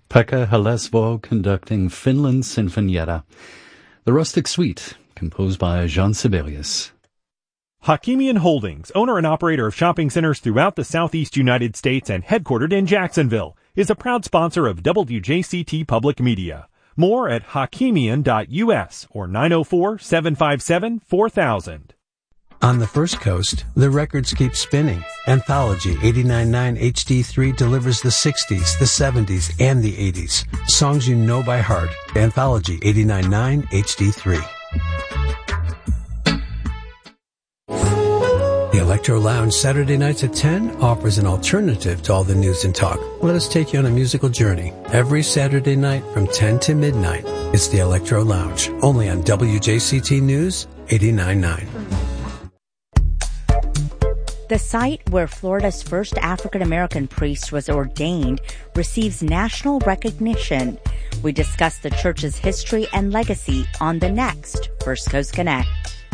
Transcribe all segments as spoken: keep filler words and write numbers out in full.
Pekka Halesvo conducting Finland Sinfonietta. The Rustic Suite, composed by Jean Sibelius. Hakimian Holdings, owner and operator of shopping centers throughout the southeast United States and headquartered in Jacksonville, is a proud sponsor of W J C T Public Media. More at hakimian dot U S or nine oh four, seven five seven, four thousand. On the First Coast, the records keep spinning. Anthology eighty-nine point nine H D three delivers the sixties, the seventies, and the eighties. Songs you know by heart. Anthology eighty-nine point nine H D three. The Electro Lounge Saturday nights at ten offers an alternative to all the news and talk. Let us take you on a musical journey. Every Saturday night from ten to midnight, it's the Electro Lounge, only on W J C T News eighty-nine point nine. The site where Florida's first African-American priest was ordained receives national recognition. We discuss the church's history and legacy on the next First Coast Connect.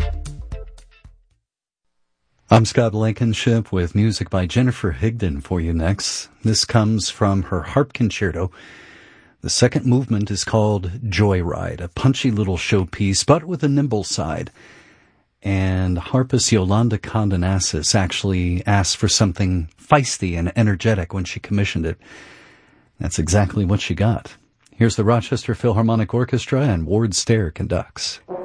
I'm Scott Blankenship with music by Jennifer Higdon for you next. This comes from her harp concerto. The second movement is called Joyride, a punchy little showpiece, but with a nimble side. And harpist Yolanda Condonasis actually asked for something feisty and energetic when she commissioned it. That's exactly what she got. Here's the Rochester Philharmonic Orchestra and Ward Stair conducts.